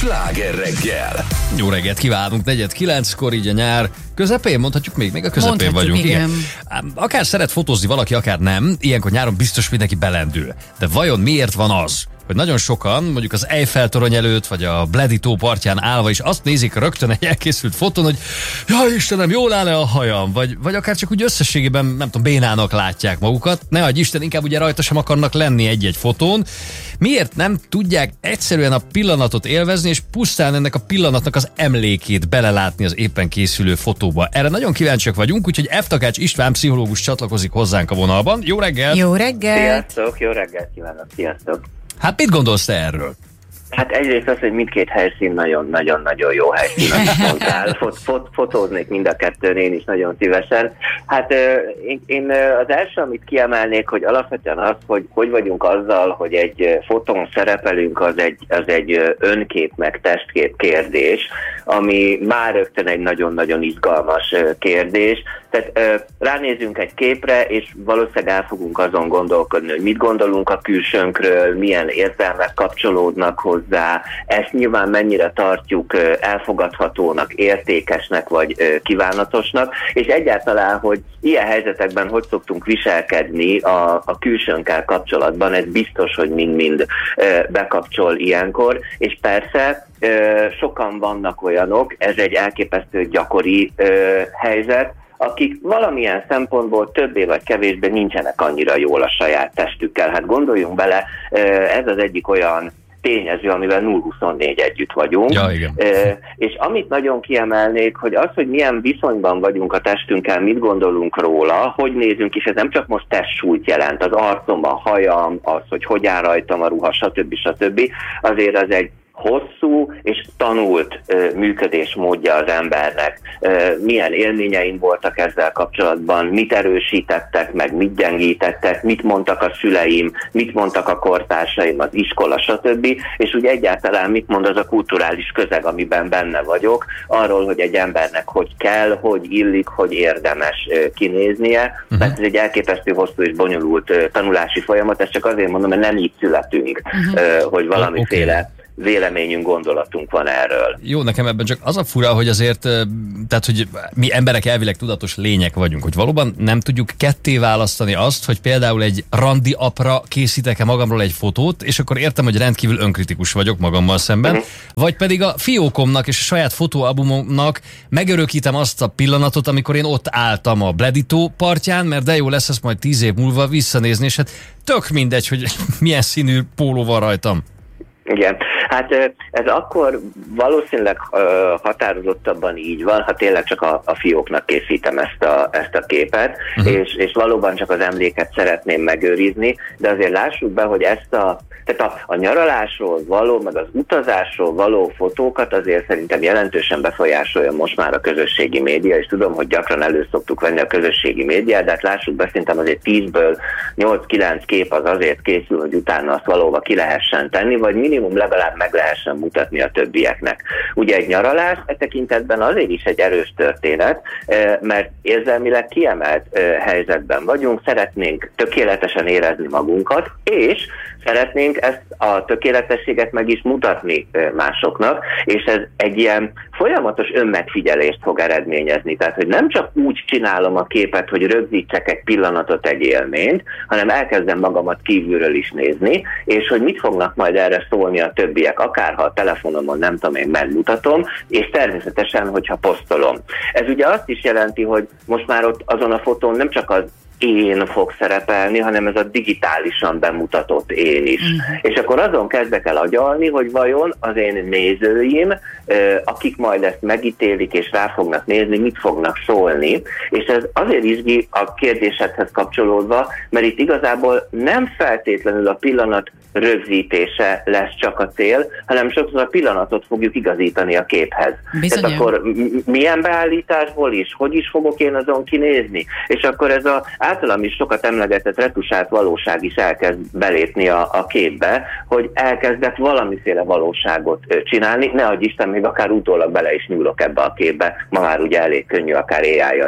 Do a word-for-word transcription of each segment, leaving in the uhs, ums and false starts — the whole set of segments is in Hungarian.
Sláger reggel. Jó reggelt kívánunk, negyed kilenckor, így a nyár közepén, mondhatjuk még, még a közepén Mondhatjuk, vagyunk. igen. igen. Akár szeret fotózni valaki, akár nem, ilyenkor nyáron biztos mindenki belendül. De vajon miért van az, hogy nagyon sokan, mondjuk az Eiffel-torony előtt, vagy a Bledi-tó partján állva is azt nézik rögtön egy elkészült fotón, hogy jaj Istenem, jól áll-e a hajam? Vagy, vagy akár csak úgy összességében, nem tudom, bénának látják magukat. Ne adj Isten, inkább ugye rajta sem akarnak lenni egy-egy fotón. Miért nem tudják egyszerűen a pillanatot élvezni, és pusztán ennek a pillanatnak az emlékét belelátni az éppen készülő fotóba? Erre nagyon kíváncsiak vagyunk, úgyhogy F. Takács István pszichológus csatlakozik hozzánk a vonalban. Jó reggelt! Jó reggelt! Sziasztok, jó reggelt kívánok, sziasztok! Hát mit gondolsz te erről? Hát egyrészt az, hogy mindkét helyszín nagyon-nagyon-nagyon jó helyszín, amit mondtál. Fot, fot, fotóznék mind a kettőn, én is nagyon szívesen. Hát én, én az első, amit kiemelnék, hogy alapvetően az, hogy hogy vagyunk azzal, hogy egy fotón szerepelünk, az egy, az egy önkép meg testkép kérdés, ami már rögtön egy nagyon-nagyon izgalmas kérdés. Tehát ránézünk egy képre, és valószínűleg el fogunk azon gondolkodni, hogy mit gondolunk a külsőnkről, milyen érzelmek kapcsolódnak hozzá, ezt nyilván mennyire tartjuk elfogadhatónak, értékesnek vagy kívánatosnak, és egyáltalán, hogy ilyen helyzetekben hogy szoktunk viselkedni a, a külsőnkkel kapcsolatban, ez biztos, hogy mind-mind bekapcsol ilyenkor, és persze sokan vannak olyanok, ez egy elképesztő gyakori helyzet, akik valamilyen szempontból többé vagy kevésbé nincsenek annyira jól a saját testükkel. Hát gondoljunk bele, ez az egyik olyan tényező, amivel nulla huszonnégy együtt vagyunk. Ja, igen. E, és amit nagyon kiemelnék, hogy az, hogy milyen viszonyban vagyunk a testünkkel, mit gondolunk róla, hogy nézünk, és ez nem csak most testsúlyt jelent, az arcom, a hajam, az, hogy hogy áll rajtam a ruha, stb. stb. Azért az egy hosszú és tanult ö, működésmódja az embernek. Ö, milyen élményeim voltak ezzel kapcsolatban, mit erősítettek meg, mit gyengítettek, mit mondtak a szüleim, mit mondtak a kortársaim, az iskola, stb. És úgy egyáltalán mit mond az a kulturális közeg, amiben benne vagyok, arról, hogy egy embernek hogy kell, hogy illik, hogy érdemes ö, kinéznie. Uh-huh. Mert ez egy elképesztő hosszú és bonyolult ö, tanulási folyamat, ezt csak azért mondom, mert nem így születünk, uh-huh. ö, hogy valamiféle okay. véleményünk, gondolatunk van erről. Jó, nekem ebben csak az a fura, hogy azért, tehát, hogy mi emberek elvileg tudatos lények vagyunk, hogy valóban nem tudjuk ketté választani azt, hogy például egy randi apra készítek-e magamról egy fotót, és akkor értem, hogy rendkívül önkritikus vagyok magammal szemben, uh-huh. vagy pedig a fiókomnak és a saját fotóalbumomnak megörökítem azt a pillanatot, amikor én ott álltam a Bledi-tó partján, mert de jó lesz ezt majd tíz év múlva visszanézni, és hát tök mindegy, hogy milyen színű póló van rajtam. Igen, hát ez akkor valószínűleg határozottabban így van, ha tényleg csak a, a fióknak készítem ezt a, ezt a képet, uh-huh. és, és valóban csak az emléket szeretném megőrizni, de azért lássuk be, hogy ezt a, tehát a, a nyaralásról való, meg az utazásról való fotókat azért szerintem jelentősen befolyásolja most már a közösségi média, és tudom, hogy gyakran elő szoktuk venni a közösségi médiát, de hát lássuk be, szerintem azért tízből nyolc-kilenc kép az azért készül, hogy utána azt valóban ki lehessen tenni, vagy minimum legalább meg lehessen mutatni a többieknek. Ugye egy nyaralás e tekintetben azért is egy erős történet, mert érzelmileg kiemelt helyzetben vagyunk, szeretnénk tökéletesen érezni magunkat, és szeretnénk ezt a tökéletességet meg is mutatni másoknak, és ez egy ilyen folyamatos önmegfigyelést fog eredményezni. Tehát, hogy nem csak úgy csinálom a képet, hogy rögzítsek egy pillanatot, egy élményt, hanem elkezdem magamat kívülről is nézni, és hogy mit fognak majd erre szólni a többiek, akár ha a telefonomon nem tudom én megmutatom, és természetesen, hogyha posztolom. Ez ugye azt is jelenti, hogy most már ott azon a fotón nem csak az én fog szerepelni, hanem ez a digitálisan bemutatott én is. Mm. És akkor azon kezdek el agyalni, hogy vajon az én nézőim, akik majd ezt megítélik és rá fognak nézni, mit fognak szólni. És ez azért izgi a kérdésedhez kapcsolódva, mert itt igazából nem feltétlenül a pillanat rögzítése lesz csak a cél, hanem sokszor a pillanatot fogjuk igazítani a képhez. Bizony. Tehát akkor milyen beállításból is, hogy is fogok én azon kinézni? És akkor ez az általam is sokat emlegetett retusált valóság is elkezd belépni a, a képbe, hogy elkezdek valamiféle valóságot csinálni, ne adj Isten, még akár utólag bele is nyúlok ebbe a képbe, ma már ugye elég könnyű akár á í-jal is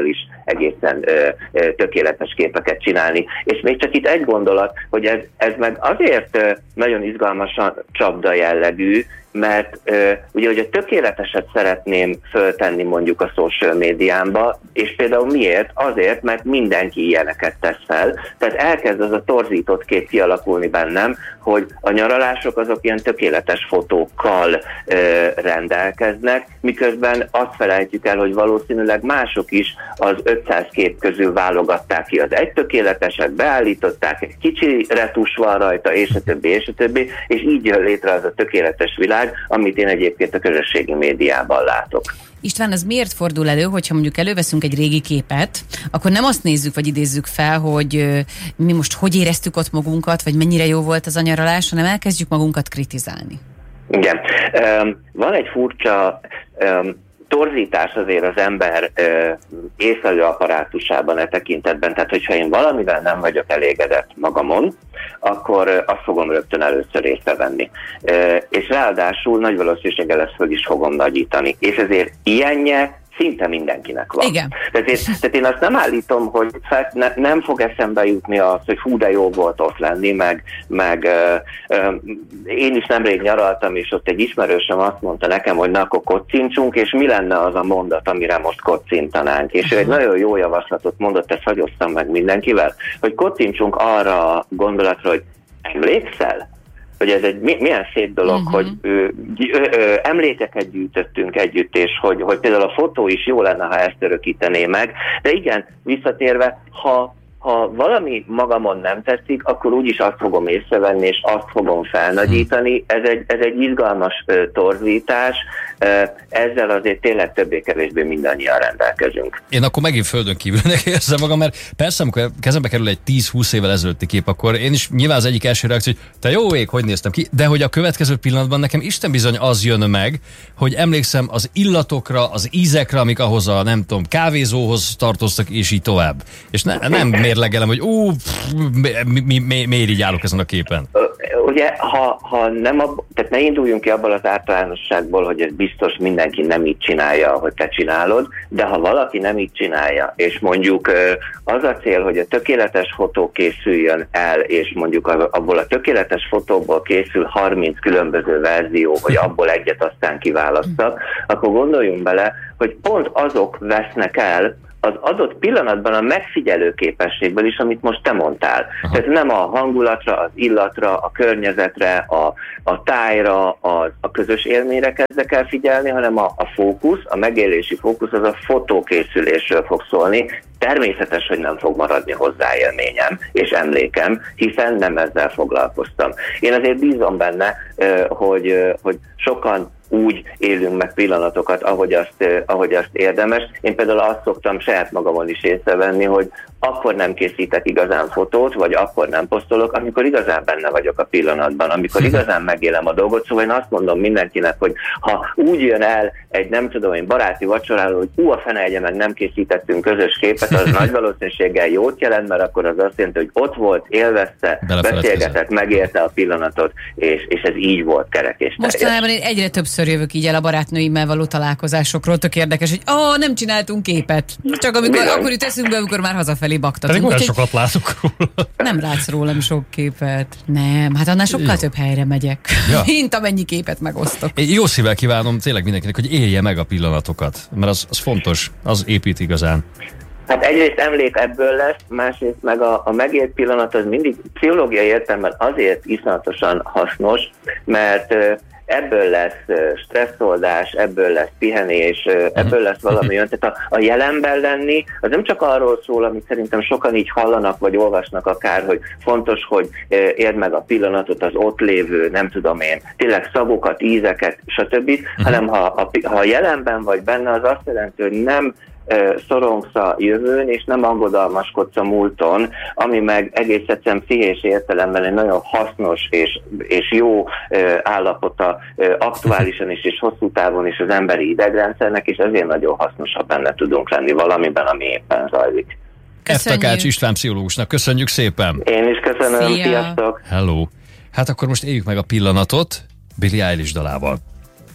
egészen ö, ö, tökéletes képeket csinálni. És még csak itt egy gondolat, hogy ez, ez meg azért ö, nagyon izgalmasan csapda jellegű, mert ö, ugye, hogy a tökéleteset szeretném föltenni mondjuk a social médiámba, és például miért? Azért, mert mindenki ilyeneket tesz fel, tehát elkezd az a torzított kép kialakulni bennem, hogy a nyaralások azok ilyen tökéletes fotókkal ö, rendelkeznek, miközben azt felejtjük el, hogy valószínűleg mások is az ötszáz kép közül válogatták ki az egy tökéleteset, beállították, egy kicsi retus van rajta, és a többi, és a többi, és így jön létre az a tökéletes világ, amit én egyébként a közösségi médiában látok. István, az miért fordul elő, hogyha mondjuk előveszünk egy régi képet, akkor nem azt nézzük, vagy idézzük fel, hogy mi most hogy éreztük ott magunkat, vagy mennyire jó volt az a nyaralás, hanem elkezdjük magunkat kritizálni. Igen. Um, van egy furcsa um, torzítás azért az ember uh, észlelő apparátusában e tekintetben, tehát hogyha én valamivel nem vagyok elégedett magamon, akkor uh, azt fogom rögtön először észrevenni. Uh, és ráadásul nagy valószínűséggel ezt föl is fogom nagyítani. És ezért ilyenje szinte mindenkinek van. Igen. Tehát, én, tehát én azt nem állítom, hogy fel, ne, nem fog eszembe jutni az, hogy hú, de jó volt ott lenni, meg, meg ö, ö, én is nemrég nyaraltam, és ott egy ismerősöm azt mondta nekem, hogy na, akkor kocincsunk, és mi lenne az a mondat, amire most kocintanánk. És ő egy nagyon jó javaslatot mondott, ezt hagyoztam meg mindenkivel, hogy kocincsunk arra a gondolatra, hogy emlékszel? Hogy ez egy milyen szép dolog, uh-huh. hogy ö, ö, ö, emlékeket gyűjtöttünk együtt, és hogy, hogy például a fotó is jó lenne, ha ezt örökítené meg. De igen, visszatérve, ha, ha valami magamon nem tetszik, akkor úgyis azt fogom észrevenni, és azt fogom felnagyítani. Ez egy, ez egy izgalmas ö, torzítás, ö, ezzel azért tényleg többé-kevésbé mindannyian rendelkezünk. Én akkor megint földön kívülnek érzem magam, mert persze, amikor kezembe kerül egy tíz-húsz évvel ezelőtti kép, akkor én is nyilván az egyik első reakció, hogy te jó ég, hogy néztem ki, de hogy a következő pillanatban nekem Isten bizony az jön meg, hogy emlékszem az illatokra, az ízekre, amik ahhoz a, nem tudom, kávézóhoz tartoztak, és így tovább. És ne, nem mérlegelem, hogy ú, pff, mi, mi, mi, miért így állok ezen a képen. Ugye, ha, ha nem, ab, tehát ne induljunk ki abból az általánosságból, hogy ez biztos mindenki nem így csinálja, ahogy te csinálod, de ha valaki nem így csinálja, és mondjuk az a cél, hogy a tökéletes fotó készüljön el, és mondjuk abból a tökéletes fotóból készül harminc különböző verzió, hogy abból egyet aztán kiválasztak, akkor gondoljunk bele, hogy pont azok vesznek el az adott pillanatban a megfigyelő képességből is, amit most te mondtál. Aha. Tehát nem a hangulatra, az illatra, a környezetre, a, a tájra, a, a közös élményre kezdek el figyelni, hanem a, a fókusz, a megélési fókusz az a fotókészülésről fog szólni. Természetes, hogy nem fog maradni hozzá élményem és emlékem, hiszen nem ezzel foglalkoztam. Én azért bízom benne, hogy, hogy sokan úgy élünk meg pillanatokat, ahogy azt, ahogy azt érdemes. Én például azt szoktam saját magamon is észrevenni, hogy akkor nem készítek igazán fotót, vagy akkor nem posztolok, amikor igazán benne vagyok a pillanatban, amikor igazán megélem a dolgot. Szóval én azt mondom mindenkinek, hogy ha úgy jön el egy, nem tudom én, baráti vacsoráról, hogy ú, a fene egye meg, nem készítettünk közös képet, az nagy valószínűséggel jót jelent, mert akkor az azt jelenti, hogy ott volt, élvezte, beszélgetett, megélte a pillanatot, és, és ez így volt kerek és teljes. Mostanában én egyre többször jövök így el a barátnőimmel való találkozásokról, tök érdekes, hogy ó, nem csináltunk képet. Csak amikor, akkor jut eszünkbe, amikor már hazafelé baktatunk. Pedig olyan sokat látok róla. Nem látsz rólam sok képet. Nem, hát annál sokkal jó. Több helyre megyek. Ja. Mint amennyi képet megosztok. Én jó szívvel kívánom tényleg mindenkinek, hogy élje meg a pillanatokat, mert az, az fontos, az épít igazán. Hát egyrészt emlék ebből lesz, másrészt meg a, a megélt pillanat az mindig pszichológiai értelemben azért iszonyatosan hasznos, mert ebből lesz stresszoldás, ebből lesz pihenés, ebből lesz valami jön. Tehát a, a jelenben lenni, az nem csak arról szól, amit szerintem sokan így hallanak, vagy olvasnak akár, hogy fontos, hogy érd meg a pillanatot, az ott lévő, nem tudom én, tényleg szagokat, ízeket, stb., uh-huh. hanem ha a, ha a jelenben vagy benne, az azt jelenti, hogy nem szorongsz a jövőn, és nem aggodalmaskodsz a múlton, ami meg egész egyszerűen pszichés értelemben egy nagyon hasznos és, és jó állapota aktuálisan is, és hosszú távon is az emberi idegrendszernek, és ezért nagyon hasznosabb benne tudunk lenni valamiben, ami éppen zajlik. F. Takács István pszichológusnak köszönjük szépen! Én is köszönöm, Szia. Sziasztok! Hello! Hát akkor most éljük meg a pillanatot Billie Eilish dalával.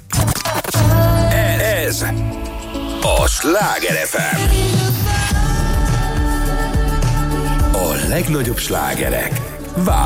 Ez a Sláger ef em. legnagyobb slágerek.